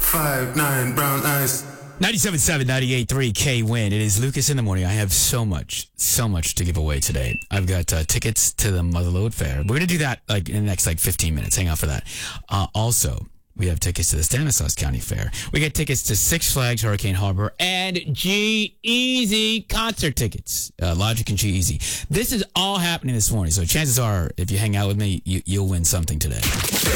5'9" brown eyes. 97.7, 98.3 K-Win. It is Lucas in the morning. I have so much to give away today. I've got tickets to the Motherlode Fair. We're going to do that in the next 15 minutes. Hang out for that. Also, we have tickets to the Stanislaus County Fair. We get tickets to Six Flags Hurricane Harbor and G-Eazy concert tickets. Logic and G-Eazy. This is all happening this morning. So chances are, if you hang out with me, you'll win something today.